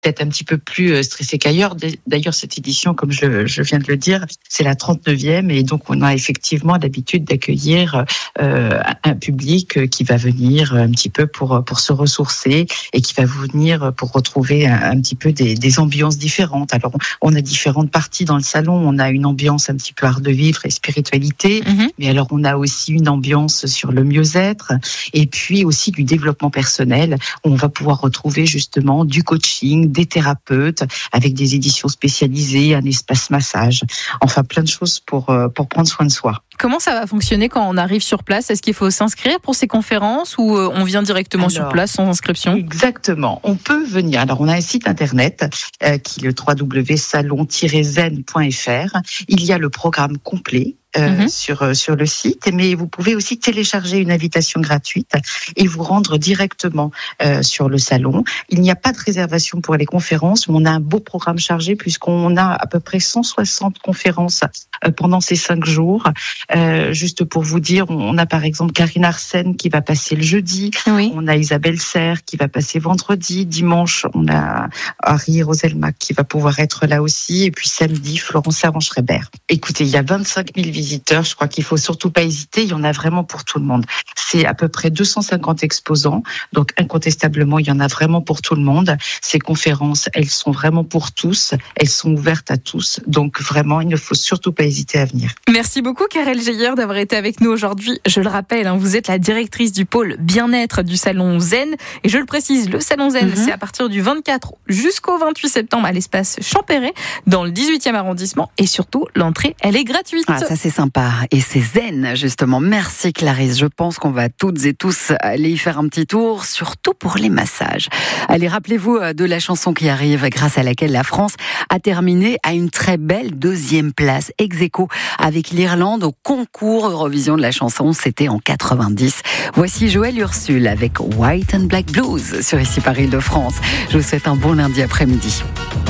peut-être un petit peu plus stressé qu'ailleurs. D'ailleurs, cette édition, comme je viens de le dire, c'est la 39e et donc on a effectivement l'habitude d'accueillir un public qui va venir un petit peu pour se ressourcer et qui va venir pour retrouver un petit peu des ambiances différentes. Alors, on a différentes parties dans le salon. On a une ambiance un petit peu art de vivre et spiritualité, mais alors on a aussi une ambiance sur le mieux-être et puis aussi du développement personnel. On va pouvoir retrouver justement du coaching, des thérapeutes avec des éditions spécialisées, un espace massage, enfin plein de choses pour prendre soin de soi. Comment ça va fonctionner quand on arrive sur place ? Est-ce qu'il faut s'inscrire pour ces conférences ou on vient directement sur place sans inscription ? Exactement, on peut venir. Alors on a un site internet qui est le www.salon-zen.fr. Il y a le programme complet sur le site, mais vous pouvez aussi télécharger une invitation gratuite et vous rendre directement sur le salon. Il n'y a pas de réservation pour les conférences, mais on a un beau programme chargé puisqu'on a à peu près 160 conférences pendant ces 5 jours. Juste pour vous dire, on a par exemple Karine Arsène qui va passer le jeudi, on a Isabelle Serre qui va passer vendredi, dimanche on a Harry Roselmack qui va pouvoir être là aussi, et puis samedi Florence Servan-Schreiber. Écoutez, il y a 25 000 visiteurs, je crois qu'il faut surtout pas hésiter, il y en a vraiment pour tout le monde. C'est à peu près 250 exposants, donc incontestablement il y en a vraiment pour tout le monde. Ces conférences, elles sont vraiment pour tous, elles sont ouvertes à tous, donc vraiment il ne faut surtout pas hésiter à venir. Merci beaucoup Karel Geyer d'avoir été avec nous aujourd'hui. Je le rappelle, vous êtes la directrice du pôle bien-être du Salon Zen, et je le précise, le Salon Zen c'est à partir du 24 jusqu'au 28 septembre à l'espace Champéret dans le 18e arrondissement, et surtout l'entrée elle est gratuite. Ça c'est sympa et c'est zen justement. Merci Clarisse, je pense qu'on va toutes et tous aller y faire un petit tour, surtout pour les massages. Allez, rappelez-vous de la chanson qui arrive, grâce à laquelle la France a terminé à une très belle 2e place, ex-aequo avec l'Irlande au concours Eurovision de la chanson, c'était en 90. Voici Joël Ursule avec White and Black Blues sur Ici Paris de France. Je vous souhaite un bon lundi après-midi.